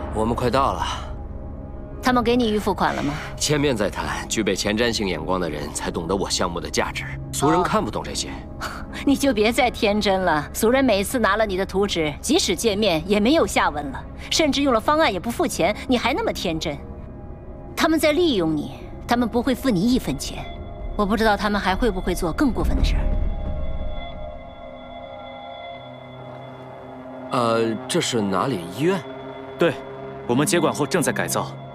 我们快到了。 他们给你预付款了吗？ 前面再谈，具备前瞻性眼光的人才懂得我项目的价值，俗人看不懂这些。 你就别再天真了。俗人每次拿了你的图纸，即使见面也没有下文了，甚至用了方案也不付钱，你还那么天真。他们在利用你，他们不会付你1分钱。我不知道他们还会不会做更过分的事儿。这是哪里？医院？ 对，我们接管后正在改造。